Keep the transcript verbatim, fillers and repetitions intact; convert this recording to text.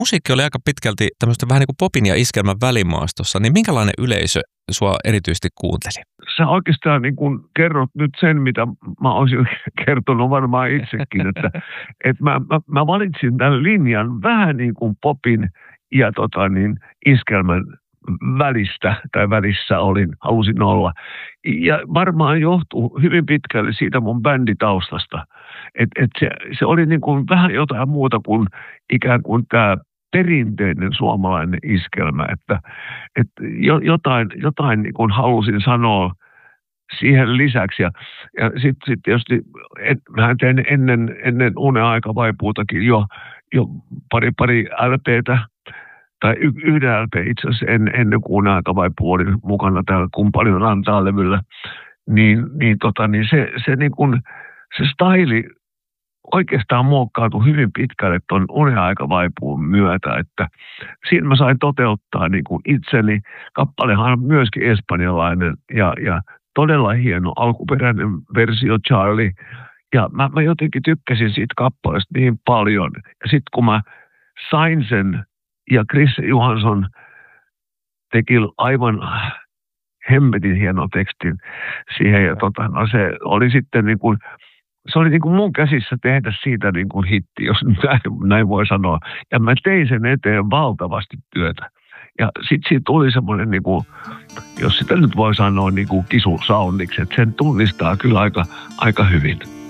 musiikki oli aika pitkälti tämmöistä vähän niin kuin popin ja iskelmän välimaastossa, niin minkälainen yleisö sua erityisesti kuunteli? Sä oikeastaan niin kun kerrot nyt sen, mitä mä olisin kertonut varmaan itsekin, että, että mä, mä, mä valitsin tämän linjan vähän niin kuin popin ja tota niin, iskelmän välistä tai välissä olin, halusin olla. Ja varmaan johtuu hyvin pitkälle siitä mun bänditaustasta. Että et se, se oli niin kuin vähän jotain muuta kuin ikään kuin tämä perinteinen suomalainen iskelmä. Että et jotain, jotain niin kuin halusin sanoa siihen lisäksi. Ja, ja sitten sit tietysti, et, mähän tein ennen, ennen Unen aikavaipuutakin jo, jo pari, pari L P:tä. Tai y- yhden L P itse asiassa en, ennen kuin Unen aikavaipuu oli mukana täällä Kun paljon antaa -levyllä, niin, niin, tota, niin se, se, niin kun, se staili oikeastaan muokkautui hyvin pitkälle tuon Unen aikavaipuun myötä, että siinä mä sain toteuttaa niin kuin itseni. Kappalehan on myöskin espanjalainen ja, ja todella hieno alkuperäinen versio Charlie. Ja mä, mä jotenkin tykkäsin siitä kappaleesta niin paljon. Ja sitten kun mä sain sen, ja Chris Johansson teki aivan hemmetin hienon tekstin siihen. Ja tota, no se oli sitten niin kuin, se oli niin kuin mun käsissä tehdä siitä niin kuin hitti, jos näin, näin voi sanoa. Ja mä tein sen eteen valtavasti työtä. Ja sitten siitä tuli semmoinen, niin kuin, jos sitä nyt voi sanoa, niin kuin kisusoundiksi, että sen tunnistaa kyllä aika, aika hyvin.